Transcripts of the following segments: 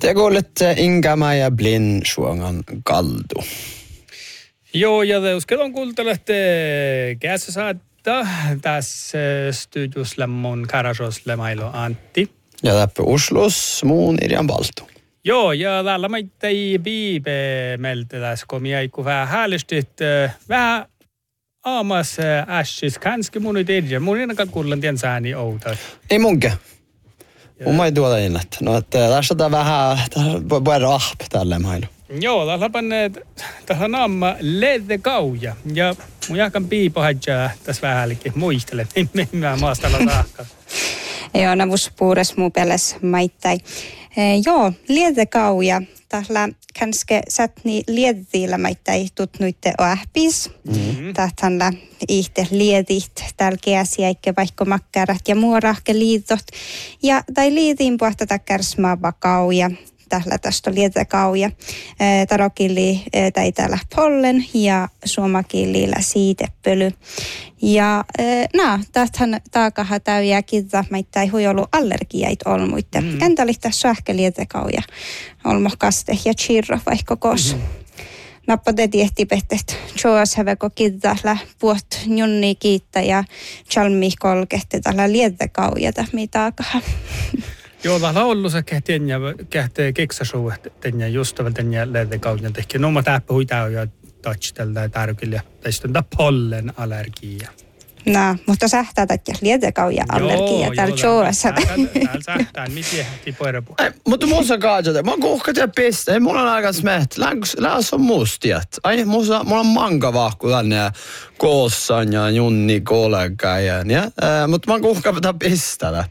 Te kuulette Ingamä ja Blin Suongan kaldu. Joo, ja te uskallan kuuntelette kässä saattaa tässä studiossa mun karasosle mailo Antti. Ja täppä Uslus muun Irjan Baltu. Joo, ja täällä meitä ei biipe melteläs, kun minä eiku vähän häälystit vähän aamas ässis. Kanski mun nyt edjä. Mun ennakaan kuulen tien sääni outa. Ei munke. Mun ei tuoda innat. No, että tässä on vähän, voi rahp tälle mailu. Joo, täällä on naamma Lede Kauja. Ja mun jahkan biipohadjaa tässä vähällekin muistelen. Mä maastalla saakka. Joo, navus puures muu peles maittai. Joo, Lede Kauja. Täällä kanske sätni liedillä maittai tutnuitte oähpis. Tähtänllä ihte liedit, täällä käsiäikke vaikka makkarat ja muorahke liitot. Ja tai liitiin puhta takkarsmaava kauja. Täällä tästä Lede Kauja. Tarokili tai täällä pollen ja suomakilillä siitepöly. Ja tähän taakahan täyjää kiitos, että ei hui ollut allergiait olmuitte. Entä oli tässä sähkö Lede Kauja, olmokaste ja chirro vaikka kos. Nappote tiehtipetet, joas häveko kiittää puot junni kiittää ja chalmi kolkehti tällä Lede Kauja tähmi taakahan. Joo, täällä on ollut se kähtee keksasuu, tenjä justavan tenjä Lede Kauja tehkä. No mä täppä huitaa ja touch-tältä tärkillä. Tästä on pollen allergia. No, mutta sähtää tätä Lede Kauja allergia täällä joassa. Täällä sähtää, mitä jähti poirapu. Mutta musta kaajata, mä kuhkat ja piste, ei mulla on aika smehti. Lähes on mustiat. Ai, mulla on mankavahku tänne ja koossan ja junni kollega ja mutta mä kuhkat ja pistää.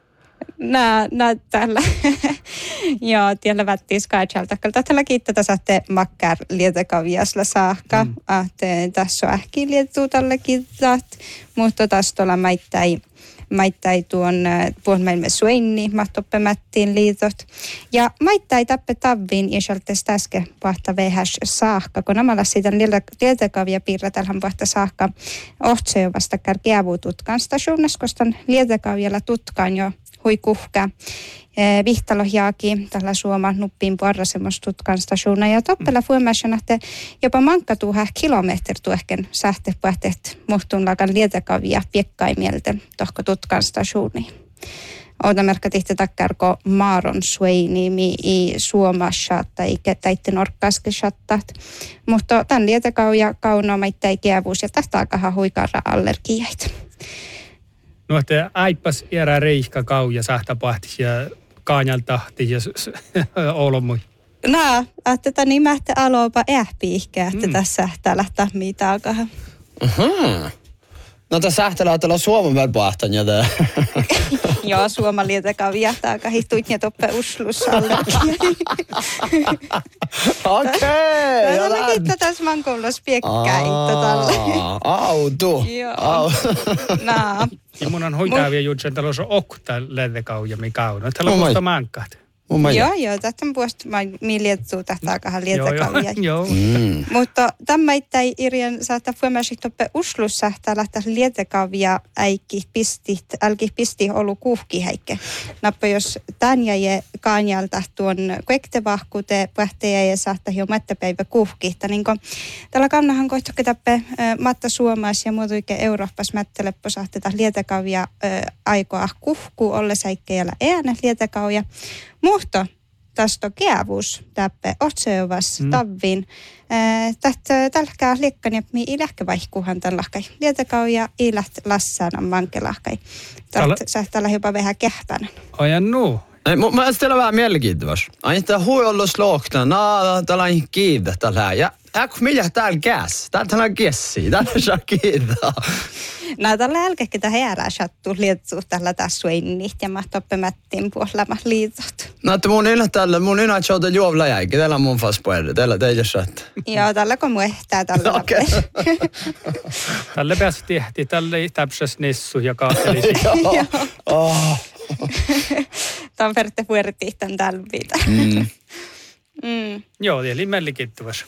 Nää täällä. Joo, tiellä vättiin skaitsalta. Tällä kiittää saatte makkar Lede Kauviasla saakka. Tässä on ähki liettuu tällä kiittaat. Mutta tässä tuolla maittai tuon meille suinni, mahtoppe mättiin liitot. Ja maittai tappe tavviin ja sieltä äsken puhta VHS saakka. Kun nämä siitä Lede Kauvia piirrä tällä puhta saakka. Ohtsee vasta kärkiävuu tutkaan stationas, koska Lede Kauvialla tutkaan jo hui kuhka. Vihtalohjaaki tällä Suomen nuppiin puolella semmoista tutkan stationa. Ja toppella fuomäisen, että jopa mankkatuu kilometri tuohken sähtepuhteet muhtun lakan Lede Kauvia piekkaimieltä tohko tutkan stationi. Outamerkka tihti takkarko maaron sueini i Suomassa tai täitte norkkaske shattat. Mutta tämän Lede Kauja kaunoa maittai kiavuus ja tästä aikahan huikarra allergiaita. No, että aipas erää reihka Kauja sähtäpahtis ja kaanjaltahti ja olomui. No, että nimähtä alopa ähpiihkä, että tässä lähtää mitaakaan. No tässä sähtälää tällä Suomen välpahtan ja tää. Joo, Suomen Lede Kauja taaka hittuit ja toppe uslus allergia. Okei. Tällä kiittää tässä mankoullos piekkäitä tällä. Autu. Joo. No. Ja mun on hoitaavia jutsen talous on okta Lede Kauja mikä on. Täällä on musta mankkaat. Joo, tästä on puolesta miljettuu tähtääkähän Lede Kauja. Joo. Mutta tämä ei irjan saattaa fuomäsi toppe uslussa täällä Lede Kauja älki pisti ollut kuhkihäikke. Nappa jos tän jäi kaanjalta tuon kuektevahkute pähtejä ja saattaa jo mättäpäivä kuhkihta. Niin kun tällä kannahan kohtokke tappe matta suomais ja muutuike Eurooppas mätteleppo saattaa Lede Kauja aikoa kuhkuu olle säikkejällä äänä Lede Kauja. Mutta tästä on kiavuus täppe otseuvas tavviin. Tälläkään liekkan ja mi ilähkä vaihkuuhan tämän lahkai. Lede Kauja iläht lassana mankelahkai. Tällä jopa vähän kähtänä. Ajan nuu. Mä ställer vähän mielenkiintoista. Aina huollu slokna, tällä on kiinni tällä. Ja millä täällä käs? Täällä on kessi, täällä saa kiinni. No tällä älkäkitä herää sattuu lietsuu tällä tässä suinnit ja mä toppe mättiin puolella liitot. No että mun ina tjouta juovla jäikin, täällä on mun fast puolella, täällä teille saat. Joo, tällä kun muehtää tällä. Okei. Tällä pääsi tehtiin, tällä täpsäs nessu ja kaatelisi. Joo. Tämä on verran puertiin tämän talviita. Joo, eli mellikittuvas.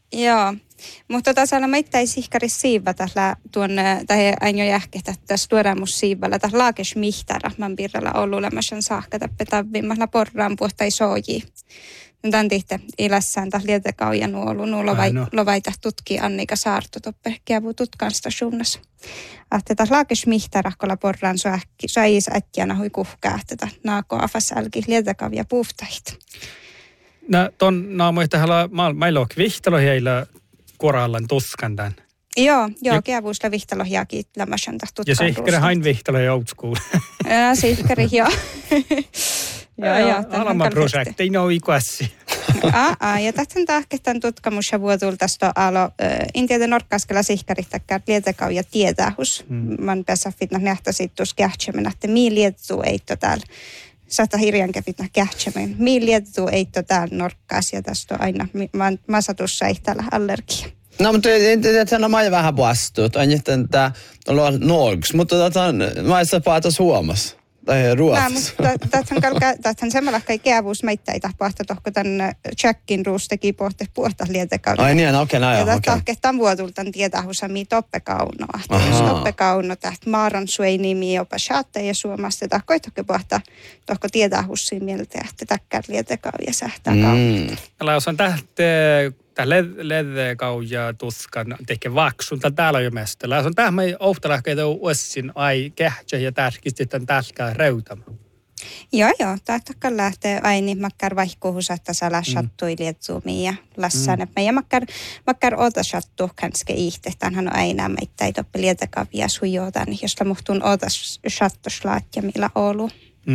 Joo, mutta tasalla meitä ei sihkari siiva tällä tuonne, tai aina jähketä tässä tuoremus siivalla, tai laakes mihtara, man pirralla ollut olemassa saakka, tai tavimmalla porraan puhtai soojii. Tämän tihte ilässään taas lietekauja nuolu lovaita tutki Annika Saarto toppe kiavu tutkan stationassa. Ahteta laakes mihtarakolla porraan soajis ätjänä hui kuhkaa, että naako afas älki lietekavia puhtait. No ton naamoita meillä on vihtalo heillä korallan tuskan tämän. Joo, kiavuusla vihtalohiakin lämmäsän tutkan. Ja sihkari hain vihtalo ja old school. Sihkari, joo. Joo. Alama projekti, ei ole ikuassi. Ja tähän tahkehtan tutkamus ja vuotulta tästä alo. Intiaten norkkaskella sihkarittakkään lietekau ja tietähus. Man päässä fitna nähtäisi tuossa kähtsämän, että mii liettuu eito täällä. Sata hirjanke fitna kähtsämän. Mii liettuu eito täällä norkkaas ja tästä aina masatussa ei täällä allergia. No, mutta tämä on maja vähän puastut. Aina tämä on norks, mutta mä en saa paata Suomessa. Tai Ruotsissa. Tähän semmoilla kaikki kiavuus meitä ei tapahta, tohko tämän Jackin ruus teki puhta lietekauden. Ai niin, okei. Ja tahkehtaan vuotultan tietähusa mii toppekaunoa. Toppekauno täht maaran suei nimi jopa shaatte ja suomasta. Tahkoitokke puhta tohko tietähussiin mieltä, että täkkään lietekauja sähtää kautta. Jos on tämä ledekauja tuskan teke vaksun, täällä on jo mestellä. Jos on tähän me ohtalahkeita uussin ai kähtsä ja tärkisti tämän tälkää reutamaan. Joo, tahtakkaan lähtee aini makkar vaihkuhus, että sala sattui lietsuumiin ja lassaan. Ja makkar ota sattuu kanske ihte. Tämähän on aina meitä ei toppe lietekavia sujotan, josta muhtuun ota sattuslaat ja millä olu.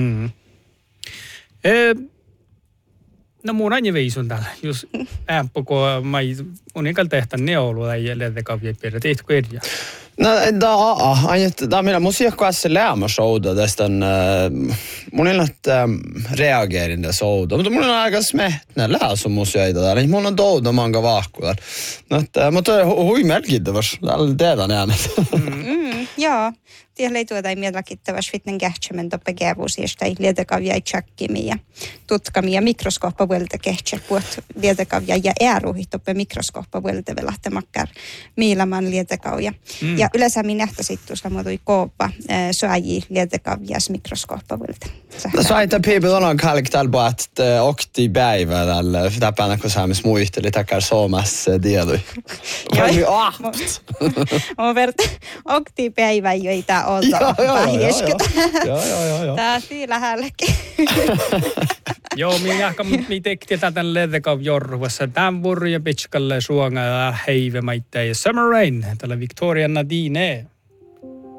No mun aina viisun täällä, jos ämpukko unikal tehtaan neolu tai lietekavia piirrä, teetkö edjää? No, tämä meillä musiikkaassa lämmäsouda tästä mun ei reageerin tässä ouda, mutta mun on aika smehtnä läsumusieita täällä, mun on touda manga vahkular. Mutta hui merkittäväs, täällä teetän äänet. Joo, tiellä ei tuota mieläkittäväs fitnen kähtsämen toppe kävuusista, ei lietekavia ei tjakkimi ja tutkami ja mikroskooppa vuelta kähtsä puhut lietekavia ja ääruhi toppe mikroskooppa vuelta velahte miilaman lietekauja. Ja yleensä minä nähtäisittuusla muutui kooppa soaji lietekavia mikroskooppa vuelta. Saita people on kallik täällä että okti päivä täällä, täpänä kun saamis muisteli takar soomassa tiedui. Joo, mä verta okti päivä ei tää olta päihjesketä. Joo. Tää siinä lähelläkin. Joo, minä tektiin tämän ledekav jorvassa. Tämän vuoru ja pitskalle suonga ja heive maitteen ja Summer Rain. Tällä Victoria Nadine.